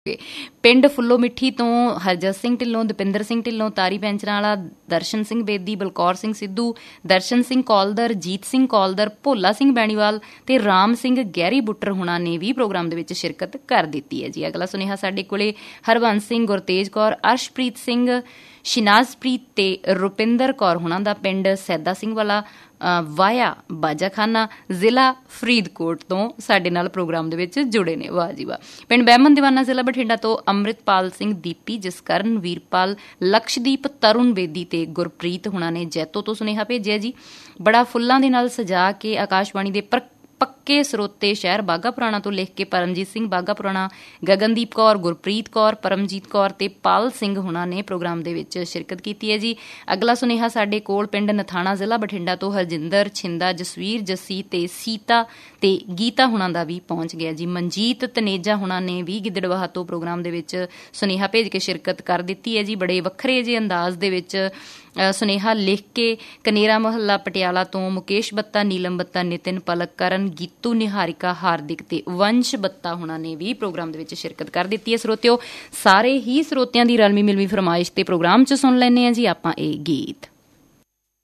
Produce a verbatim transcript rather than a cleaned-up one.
ਪਿੰਡ ਫੁੱਲੋ ਮਿੱਠੀ ਤੋਂ ਹਰਜਸ ਸਿੰਘ ਢਿੱਲੋਂ, ਦਪਿੰਦਰ ਸਿੰਘ ਢਿੱਲੋਂ, ਤਾਰੀ ਪੈਂਚਰਾਂ ਵਾਲਾ, ਦਰਸ਼ਨ ਸਿੰਘ ਬੇਦੀ, ਬਲਕੌਰ ਸਿੰਘ ਸਿੱਧੂ, ਦਰਸ਼ਨ ਸਿੰਘ ਕੌਲਦਰ, ਜੀਤ ਸਿੰਘ ਕੌਲਦਰ, ਭੋਲਾ ਸਿੰਘ ਬੈਣੀਵਾਲ ਤੇ ਰਾਮ ਸਿੰਘ ਗਹਿਰੀ ਬੁੱਟਰ ਹੁਣਾਂ ਨੇ ਵੀ ਪ੍ਰੋਗਰਾਮ ਦੇ ਵਿੱਚ ਸ਼ਿਰਕਤ ਕਰ ਦਿੱਤੀ ਹੈ ਜੀ। ਅਗਲਾ ਸੁਨੇਹਾ ਸਾਡੇ ਕੋਲੇ ਹਰਬੰਸ ਸਿੰਘ, ਗੁਰਤੇਜ ਕੌਰ, ਅਰਸ਼ਪ੍ਰੀਤ ਸਿੰਘ, ਸ਼ਿਨਾਜ਼ਪ੍ਰੀਤ ਤੇ ਰੁਪਿੰਦਰ ਕੌਰ ਹੁਣਾਂ ਦਾ ਪਿੰਡ ਸੈਦਾ ਸਿੰਘ ਵਾਲਾ ਵਾਇਆ ਬਾਜਾਖਾਨਾ, ਜ਼ਿਲ੍ਹਾ ਫਰੀਦਕੋਟ ਤੋਂ ਸਾਡੇ ਨਾਲ ਪ੍ਰੋਗਰਾਮ ਦੇ ਵਿੱਚ ਜੁੜੇ ਨੇ। ਵਾਹ ਜੀ ਵਾਹ। ਪਿੰਡ ਬਹਿਮਨ ਦੀਵਾਨਾ, ਜ਼ਿਲ੍ਹਾ ਬਠਿੰਡਾ ਤੋਂ ਅੰਮ੍ਰਿਤਪਾਲ ਸਿੰਘ, ਦੀਪੀ, ਜਸਕਰਨ, ਵੀਰਪਾਲ, ਲਕਸ਼ਦੀਪ, ਤਰੁਣ ਬੇਦੀ ਤੇ ਗੁਰਪ੍ਰੀਤ ਹੁਣਾਂ ਨੇ ਜੈਤੋ ਤੋਂ ਸੁਨੇਹਾ ਭੇਜਿਆ ਜੀ। ਬੜਾ ਫੁੱਲਾਂ ਦੇ ਨਾਲ ਸਜਾ ਕੇ ਆਕਾਸ਼ਵਾਣੀ ਦੇ ਪਰ ਪੱਕੇ ਸਰੋਤੇ ਸ਼ਹਿਰ ਬਾਘਾ ਪੁਰਾਣਾ ਤੋਂ ਲਿਖ ਕੇ ਪਰਮਜੀਤ ਸਿੰਘ ਬਾਘਾ ਪੁਰਾਣਾ, ਗਗਨਦੀਪ ਕੌਰ, ਗੁਰਪ੍ਰੀਤ ਕੌਰ, ਪਰਮਜੀਤ ਕੌਰ ਤੇ ਪਾਲ ਸਿੰਘ ਹੁਣਾਂ ਨੇ ਪ੍ਰੋਗਰਾਮ ਦੇ ਵਿੱਚ ਸ਼ਿਰਕਤ ਕੀਤੀ ਹੈ ਜੀ। ਅਗਲਾ ਸੁਨੇਹਾ ਸਾਡੇ ਕੋਲ ਪਿੰਡ ਨਥਾਣਾ, ਜ਼ਿਲ੍ਹਾ ਬਠਿੰਡਾ ਤੋਂ ਹਰਜਿੰਦਰ, ਛਿੰਦਾ, ਜਸਵੀਰ, ਜੱਸੀ ਤੇ ਸੀਤਾ ਤੇ ਗੀਤਾ ਹੁਣਾਂ ਦਾ ਵੀ ਪਹੁੰਚ ਗਿਆ ਜੀ। ਮਨਜੀਤ ਤਨੇਜਾ ਹੁਣਾਂ ਨੇ ਵੀ ਗਿੱਦੜਬਾਹਾ ਤੋਂ ਪ੍ਰੋਗਰਾਮ ਦੇ ਵਿੱਚ ਸੁਨੇਹਾ ਭੇਜ ਕੇ ਸ਼ਿਰਕਤ ਕਰ ਦਿੱਤੀ ਹੈ ਜੀ। ਬੜੇ ਵੱਖਰੇ ਜਿਹੇ ਅੰਦਾਜ਼ ਦੇ ਵਿੱਚ ਸੁਨੇਹਾ ਲਿਖ ਕੇ ਕਨੇਰਾ ਮੁਹੱਲਾ ਪਟਿਆਲਾ ਤੋਂ ਮੁਕੇਸ਼ ਬੱਤਾ, ਨੀਲਮ ਬੱਤਾ, ਨਿਤਿਨ, ਪਲਕ, ਕਰਨ, ਗੀਤੂ, ਨਿਹਾਰਿਕਾ, ਹਾਰਦਿਕ ਤੇ ਵੰਸ਼ ਬੱਤਾ ਹੁਣਾਂ ਨੇ ਵੀ ਪ੍ਰੋਗਰਾਮ ਦੇ ਵਿੱਚ ਸ਼ਿਰਕਤ ਕਰ ਦਿੱਤੀ ਹੈ। ਸਰੋਤਿਓ, ਸਾਰੇ ਹੀ ਸਰੋਤਿਆਂ ਦੀ ਰਲਮੀ ਮਿਲਵੀ ਫਰਮਾਇਸ਼ ਤੇ ਪ੍ਰੋਗਰਾਮ 'ਚ ਸੁਣ ਲੈਂਦੇ ਹਾਂ ਜੀ ਆਪਾਂ ਇਹ ਗੀਤ।